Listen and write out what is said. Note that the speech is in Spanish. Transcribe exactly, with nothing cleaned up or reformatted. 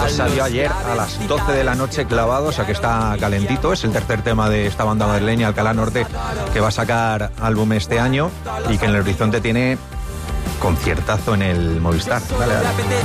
Salió ayer a las doce de la noche clavado, o sea que está calentito. Es el tercer tema de esta banda madrileña, Alcalá Norte, que va a sacar álbum este año y que en el horizonte tiene conciertazo en el Movistar. Dale, dale.